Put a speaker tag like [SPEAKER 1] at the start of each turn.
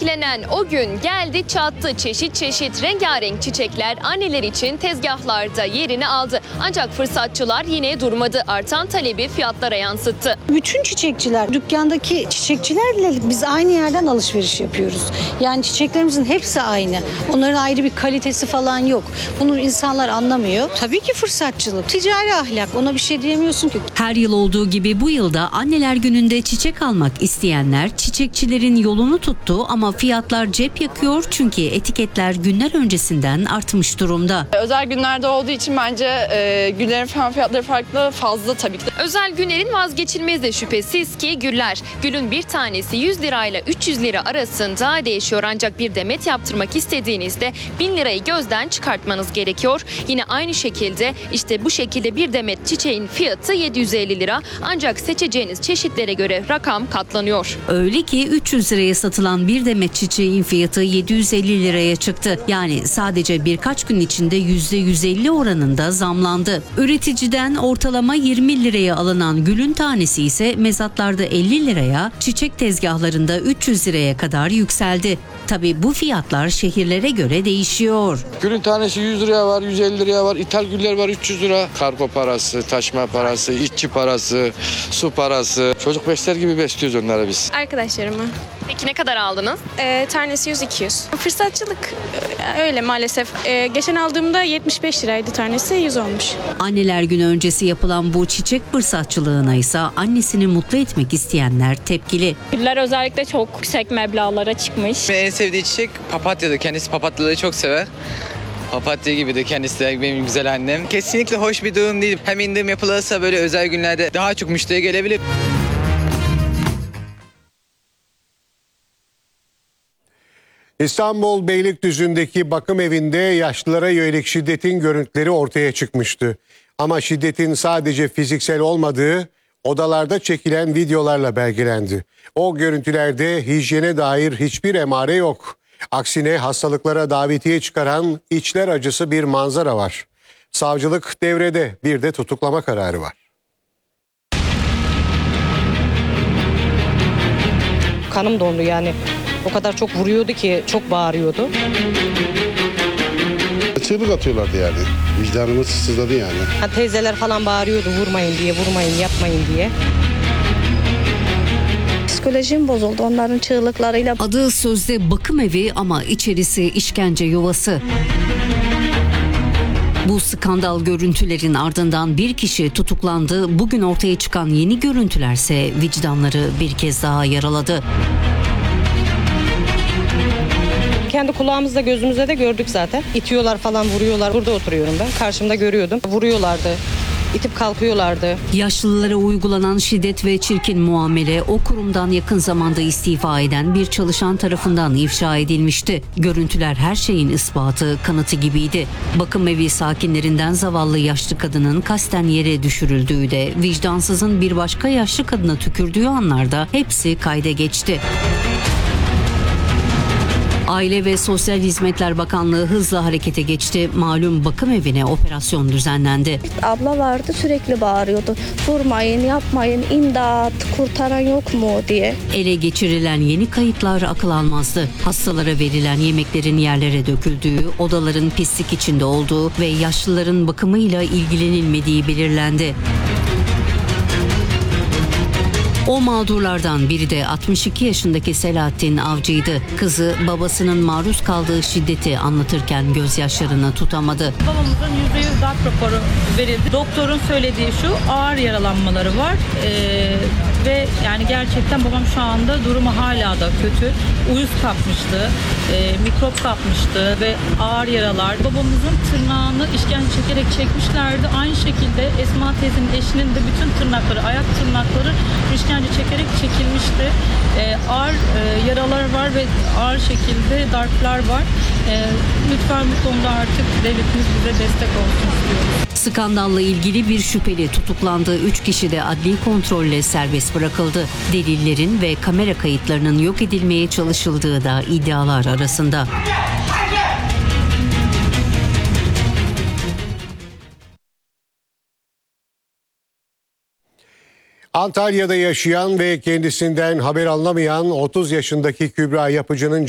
[SPEAKER 1] Beklenen o gün geldi çattı. Çeşit çeşit rengarenk çiçekler anneler için tezgahlarda yerini aldı. Ancak fırsatçılar yine durmadı. Artan talebi fiyatlara yansıttı.
[SPEAKER 2] Bütün çiçekçiler, dükkandaki çiçekçilerle biz aynı yerden alışveriş yapıyoruz. Yani çiçeklerimizin hepsi aynı. Onların ayrı bir kalitesi falan yok. Bunu insanlar anlamıyor. Tabii ki fırsatçılık, ticari ahlak. Ona bir şey diyemiyorsun ki.
[SPEAKER 3] Her yıl olduğu gibi bu yılda Anneler Günü'nde çiçek almak isteyenler çiçekçilerin yolunu tuttu ama fiyatlar cep yakıyor çünkü etiketler günler öncesinden artmış durumda.
[SPEAKER 4] Özel günlerde olduğu için bence güllerin falan fiyatları farklı, fazla tabii ki de.
[SPEAKER 1] Özel günlerin vazgeçilmezi şüphesiz ki güller. Gülün bir tanesi 100 lirayla 300 lira arasında değişiyor. Ancak bir demet yaptırmak istediğinizde 1000 lirayı gözden çıkartmanız gerekiyor. Yine aynı şekilde işte bu şekilde bir demet çiçeğin fiyatı 750 lira. Ancak seçeceğiniz çeşitlere göre rakam katlanıyor.
[SPEAKER 3] Öyle ki 300 liraya satılan bir demet çiçeğin fiyatı 750 liraya çıktı. Yani sadece birkaç gün içinde %150 oranında zamlandı. Üreticiden ortalama 20 liraya alınan gülün tanesi ise mezatlarda 50 liraya, çiçek tezgahlarında 300 liraya kadar yükseldi. Tabii bu fiyatlar şehirlere göre değişiyor.
[SPEAKER 5] Gülün tanesi 100 liraya var, 150 liraya var. İthal güller var 300 lira. Kargo parası, taşıma parası, işçi parası, su parası. Çocuk besler gibi besliyoruz onları biz.
[SPEAKER 6] Arkadaşlarıma.
[SPEAKER 1] Peki ne kadar aldınız?
[SPEAKER 6] Tanesi 100-200. Fırsatçılık öyle maalesef. Geçen aldığımda 75 liraydı tanesi, 100 olmuş.
[SPEAKER 3] Anneler Günü öncesi yapılan bu çiçek fırsatçılığına ise annesini mutlu etmek isteyenler tepkili.
[SPEAKER 7] Güller özellikle çok yüksek meblağlara çıkmış.
[SPEAKER 8] En sevdiği çiçek papatyadır. Kendisi papatyaları çok sever. Papatya gibi de kendisi de benim güzel annem. Kesinlikle hoş bir durum değil. Hem indirim yapılırsa böyle özel günlerde daha çok müşteri gelebilir.
[SPEAKER 9] İstanbul Beylikdüzü'ndeki bakım evinde yaşlılara yönelik şiddetin görüntüleri ortaya çıkmıştı. Ama şiddetin sadece fiziksel olmadığı odalarda çekilen videolarla belgelendi. O görüntülerde hijyene dair hiçbir emare yok. Aksine hastalıklara davetiye çıkaran içler acısı bir manzara var. Savcılık devrede, bir de tutuklama kararı var.
[SPEAKER 10] Kanım dondu yani. O kadar çok vuruyordu ki, çok bağırıyordu.
[SPEAKER 11] Çığlık atıyorlardı yani. Vicdanımız sızladı yani.
[SPEAKER 10] Teyzeler falan bağırıyordu, vurmayın diye, vurmayın, yapmayın diye.
[SPEAKER 6] Psikolojim bozuldu onların çığlıklarıyla.
[SPEAKER 3] Adı sözde bakım evi ama içerisi işkence yuvası. Bu skandal görüntülerin ardından bir kişi tutuklandı. Bugün ortaya çıkan yeni görüntülerse vicdanları bir kez daha yaraladı.
[SPEAKER 10] Kendi kulağımızda, gözümüzde de gördük zaten. İtiyorlar falan, vuruyorlar. Burada oturuyorum ben. Karşımda görüyordum. Vuruyorlardı. İtip kalkıyorlardı.
[SPEAKER 3] Yaşlılara uygulanan şiddet ve çirkin muamele o kurumdan yakın zamanda istifa eden bir çalışan tarafından ifşa edilmişti. Görüntüler her şeyin ispatı, kanıtı gibiydi. Bakım evi sakinlerinden zavallı yaşlı kadının kasten yere düşürüldüğü de vicdansızın bir başka yaşlı kadına tükürdüğü anlarda hepsi kayda geçti. Aile ve Sosyal Hizmetler Bakanlığı hızla harekete geçti. Malum bakım evine operasyon düzenlendi.
[SPEAKER 6] Abla vardı, sürekli bağırıyordu. Vurmayın, yapmayın, imdat, kurtaran yok mu diye.
[SPEAKER 3] Ele geçirilen yeni kayıtlar akıl almazdı. Hastalara verilen yemeklerin yerlere döküldüğü, odaların pislik içinde olduğu ve yaşlıların bakımıyla ilgilenilmediği belirlendi. O mağdurlardan biri de 62 yaşındaki Selahattin Avcı'ydı. Kızı babasının maruz kaldığı şiddeti anlatırken gözyaşlarını tutamadı.
[SPEAKER 7] Babamızın %100 darp raporu verildi. Doktorun söylediği şu, ağır yaralanmaları var ve yani gerçekten babam şu anda durumu hala da kötü. Uyuz kapmıştı, mikrop kapmıştı ve ağır yaralar. Babamızın tırnağını işkence çekerek çekmişlerdi. Aynı şekilde Esma teyzenin eşinin de bütün tırnakları, ayak tırnakları işkence çekerek çekilmişti. Ağır yaralar var ve ağır şekilde darplar var. Lütfen bu konuda artık devletimiz bize destek olsun istiyoruz.
[SPEAKER 3] Skandalla ilgili bir şüpheli tutuklandı. 3 kişi de adli kontrolle serbest bırakıldı. Delillerin ve kamera kayıtlarının yok edilmeye çalışıldığı da iddialar arasında.
[SPEAKER 9] Antalya'da yaşayan ve kendisinden haber alınamayan 30 yaşındaki Kübra Yapıcı'nın